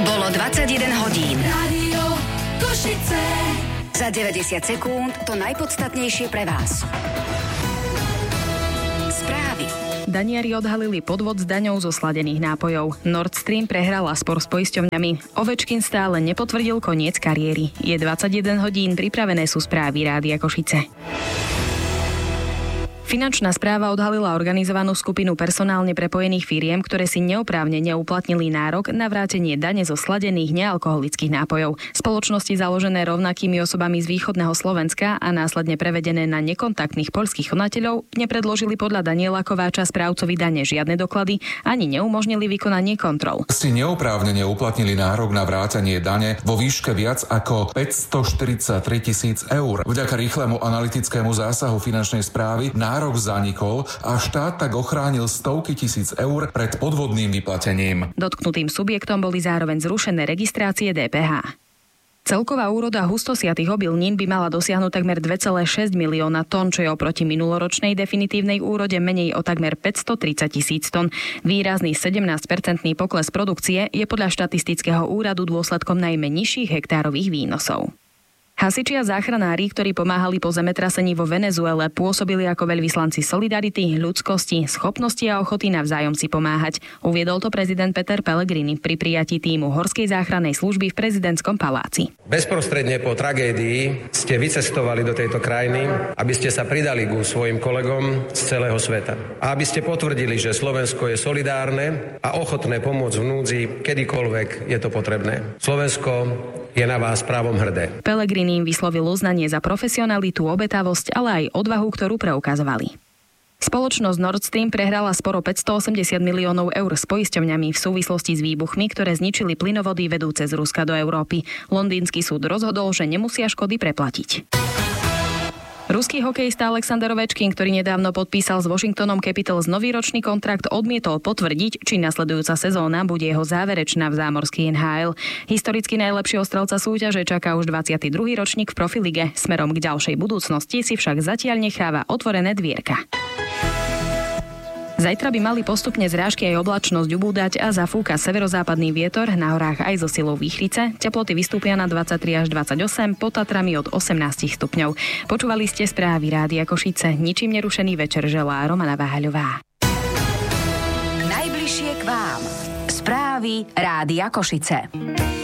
Bolo 21 hodín. Rádio Košice. Za 90 sekúnd to najpodstatnejšie pre vás. Správy. Daniari odhalili podvod s daňou zo sladených nápojov. Nord Stream prehrala spor s poisťovňami. Ovečkin stále nepotvrdil koniec kariéry. Je 21 hodín, pripravené sú správy Rádia Košice. Finančná správa odhalila organizovanú skupinu personálne prepojených firiem, ktoré si neoprávnene uplatnili nárok na vrátenie dane zo sladených nealkoholických nápojov. Spoločnosti založené rovnakými osobami z východného Slovenska a následne prevedené na nekontaktných poľských konateľov nepredložili podľa Daniela Kováča správcovi dane žiadne doklady ani neumožnili vykonanie kontrol. Si neoprávnene uplatnili nárok na vrátenie dane vo výške viac ako 543 000 eur. Vďaka rýchlemu analytickému zásahu finančnej správy nárok zanikol a štát tak ochránil stovky tisíc eur pred podvodným vyplatením. Dotknutým subjektom boli zároveň zrušené registrácie DPH. Celková úroda hustosiatých obilnín by mala dosiahnuť takmer 2,6 milióna tón, čo je oproti minuloročnej definitívnej úrode menej o takmer 530 000 tón. Výrazný 17% pokles produkcie je podľa štatistického úradu dôsledkom najmä nižších hektárových výnosov. Hasiči a záchranári, ktorí pomáhali po zemetrasení vo Venezuele, pôsobili ako veľvyslanci solidarity, ľudskosti, schopnosti a ochoty navzájom si pomáhať. Uviedol to prezident Peter Pellegrini pri prijatí tímu Horskej záchrannej služby v prezidentskom paláci. Bezprostredne po tragédii ste vycestovali do tejto krajiny, aby ste sa pridali ku svojim kolegom z celého sveta. A aby ste potvrdili, že Slovensko je solidárne a ochotné pomôcť v núdzi, kedykoľvek je to potrebné. Slovensko je na vás právom hrdé. Pellegrini im vyslovil uznanie za profesionalitu, obetavosť, ale aj odvahu, ktorú preukazovali. Spoločnosť Nord Stream prehrala spor o 580 miliónov eur s poisťovňami v súvislosti s výbuchmi, ktoré zničili plynovody vedúce z Ruska do Európy. Londýnsky súd rozhodol, že nemusia škody preplatiť. Ruský hokejista Alexander Ovečkin, ktorý nedávno podpísal s Washingtonom Capitals nový ročný kontrakt, odmietol potvrdiť, či nasledujúca sezóna bude jeho záverečná v zámorskej NHL. Historicky najlepšieho strelca súťaže čaká už 22. ročník v profilige. Smerom k ďalšej budúcnosti si však zatiaľ necháva otvorené dvierka. Zajtra by mali postupne zrážky aj oblačnosť ubúdať a zafúka severozápadný vietor, na horách aj so silou výchrice. Teploty vystúpia na 23 až 28, pod Tatrami od 18 stupňov. Počúvali ste správy Rádia Košice. Ničím nerušený večer želá Romana Váhaľová. Najbližšie k vám. Správy Rádia Košice.